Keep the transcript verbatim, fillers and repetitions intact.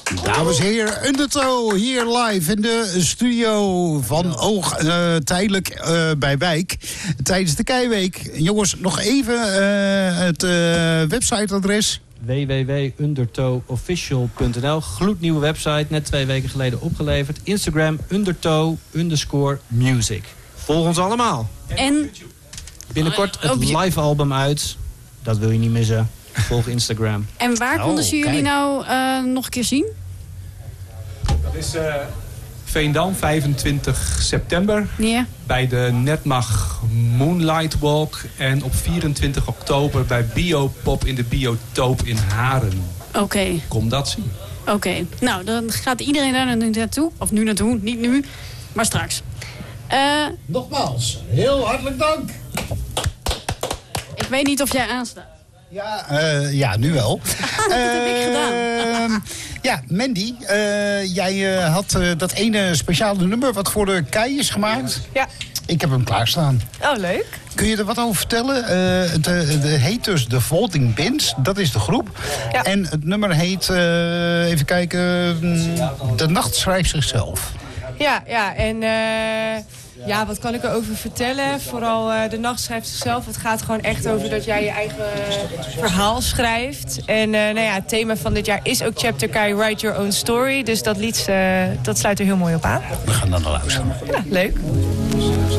Dames en heren, Undertow hier live in de studio van Oog uh, tijdelijk uh, bij Wijk tijdens de Keiweek. Jongens, nog even uh, het uh, websiteadres. w w w punt undertow official punt n l. Gloednieuwe website, net twee weken geleden opgeleverd. Instagram, undertow underscore music. Volg ons allemaal. En binnenkort het live album uit. Dat wil je niet missen. Volg Instagram. En waar oh, konden ze jullie kijk. nou uh, nog een keer zien? Dat is uh, Veendam, vijfentwintig september. Ja. Bij de Netmag Moonlight Walk. En op vierentwintig oktober bij Biopop in de Biotoop in Haren. Oké. Okay. Kom dat zien. Oké. Okay. Nou, dan gaat iedereen daar nu naartoe. Of nu naartoe, niet nu. Maar straks. Uh, Nogmaals, heel hartelijk dank. Ik weet niet of jij aanstaat. Ja, uh, ja, nu wel. dat uh, heb ik gedaan. Uh, ja, Mandy, uh, jij uh, had uh, dat ene speciale nummer wat voor de kei is gemaakt. Ja. Ik heb hem klaarstaan. Oh, leuk. Kun je er wat over vertellen? Uh, het, het heet dus The Folding Bins, dat is de groep. Ja. En het nummer heet, uh, even kijken, De Nacht Schrijft Zichzelf. Ja, ja, en uh, ja, wat kan ik erover vertellen? Vooral uh, De Nacht Schrijft Zichzelf. Het gaat gewoon echt over dat jij je eigen verhaal schrijft. En uh, nou ja, het thema van dit jaar is ook Chapter Kei Write Your Own Story. Dus dat lied, uh, dat sluit er heel mooi op aan. We gaan dan naar luisteren. Ja, leuk.